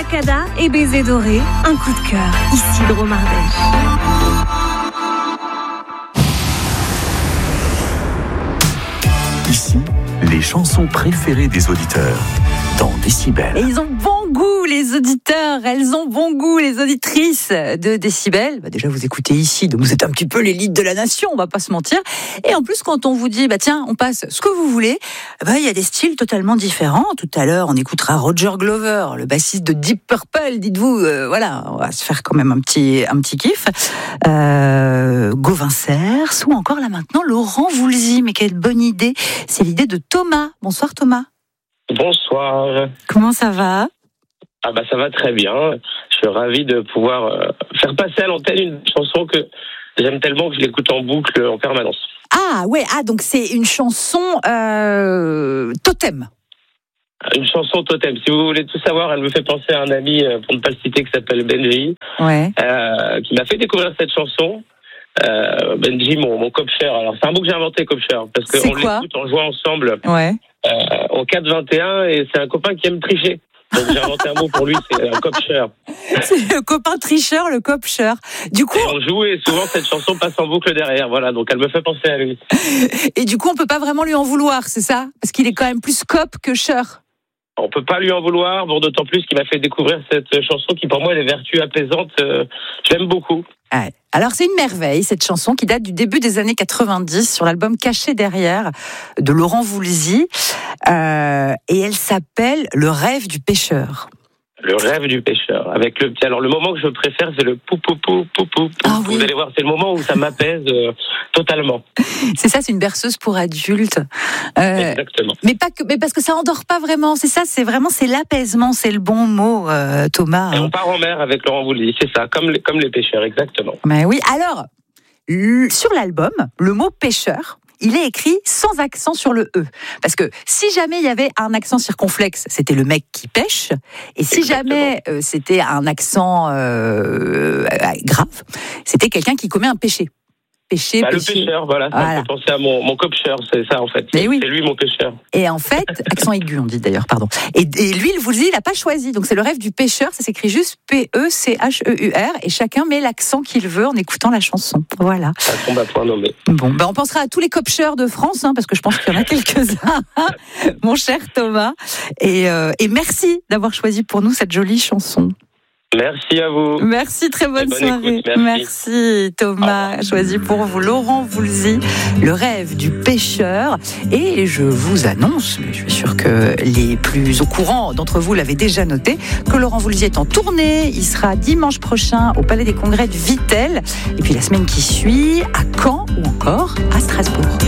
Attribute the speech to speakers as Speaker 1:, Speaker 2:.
Speaker 1: Lacada et Baiser doré, un coup de cœur, Isidro Mardèche.
Speaker 2: Ici, les chansons préférées des auditeurs dans Décibel.
Speaker 3: Et ils ont bon goût, les auditeurs. Elles ont bon goût, les auditrices de Décibel. Déjà, vous écoutez ici, donc vous êtes un petit peu l'élite de la nation, on va pas se mentir. Et en plus, quand on vous dit, tiens, on passe ce que vous voulez, il y a des styles totalement différents. Tout à l'heure, on écoutera Roger Glover, le bassiste de Deep Purple. Dites-vous, voilà, on va se faire quand même un petit kiff. Gauvin Cers, ou encore là maintenant, Laurent Voulzy. Mais quelle bonne idée. C'est l'idée de Thomas. Bonsoir Thomas.
Speaker 4: Bonsoir.
Speaker 3: Comment ça va ?
Speaker 4: Ça va très bien. Je suis ravi de pouvoir faire passer à l'antenne une chanson que j'aime tellement que je l'écoute en boucle en permanence.
Speaker 3: Donc c'est une chanson totem.
Speaker 4: Une chanson totem. Si vous voulez tout savoir, elle me fait penser à un ami, pour ne pas le citer, qui s'appelle Benji, qui m'a fait découvrir cette chanson. Benji, mon copshare. Alors c'est un mot que j'ai inventé, copshare, parce qu'on l'écoute, on joue ensemble au 4-21, et c'est un copain qui aime tricher. Donc j'ai inventé un mot pour lui, c'est un copshare.
Speaker 3: C'est le copain tricheur, le copshare. Du coup,
Speaker 4: et on joue et souvent cette chanson passe en boucle derrière. Voilà, donc elle me fait penser à lui.
Speaker 3: Et du coup, on peut pas vraiment lui en vouloir, c'est ça ? Parce qu'il est quand même plus cop que share.
Speaker 4: On peut pas lui en vouloir, d'autant plus qu'il m'a fait découvrir cette chanson qui, pour moi, elle est vertu apaisante. J'aime beaucoup.
Speaker 3: Alors, c'est une merveille, cette chanson qui date du début des années 90 sur l'album Caché derrière de Laurent Voulzy. Et elle s'appelle Le rêve du pêcheur.
Speaker 4: Le rêve du pêcheur. Avec le petit. Alors, le moment que je préfère, c'est le pou pou pou pou pou.
Speaker 3: Oui.
Speaker 4: Vous allez voir, c'est le moment où ça m'apaise totalement.
Speaker 3: C'est ça, c'est une berceuse pour adultes.
Speaker 4: Exactement.
Speaker 3: Mais parce que ça endort pas vraiment. C'est ça, c'est l'apaisement, c'est le bon mot, Thomas.
Speaker 4: Et on part en mer avec Laurent Voulzy, c'est ça, comme les pêcheurs, exactement.
Speaker 3: Mais oui. Alors, sur l'album, le mot pêcheur, il est écrit sans accent sur le E. Parce que si jamais il y avait un accent circonflexe, c'était le mec qui pêche. Et si jamais c'était un accent grave, c'était quelqu'un qui commet un péché. Péché.
Speaker 4: Le pêcheur, voilà. Ça me fait penser à mon copshare, c'est ça en fait. C'est lui mon pêcheur.
Speaker 3: Et en fait, accent aigu on dit d'ailleurs, pardon. Et lui, le Voulzy, il n'a pas choisi. Donc c'est le rêve du pêcheur, ça s'écrit juste P-E-C-H-E-U-R. Et chacun met l'accent qu'il veut en écoutant la chanson. Voilà.
Speaker 4: Ça tombe à point nommé.
Speaker 3: Bon, on pensera à tous les copsheurs de France, parce que je pense qu'il y en a quelques-uns, mon cher Thomas. Et merci d'avoir choisi pour nous cette jolie chanson.
Speaker 4: Merci à vous.
Speaker 3: Merci, très bonne soirée.
Speaker 4: Écoute,
Speaker 3: merci Thomas. Choisi pour vous Laurent Voulzy, Le rêve du pêcheur. Et je vous annonce, mais je suis sûre que les plus au courant d'entre vous l'avaient déjà noté, que Laurent Voulzy est en tournée. Il sera dimanche prochain au Palais des Congrès de Vittel. Et puis la semaine qui suit, à Caen ou encore à Strasbourg.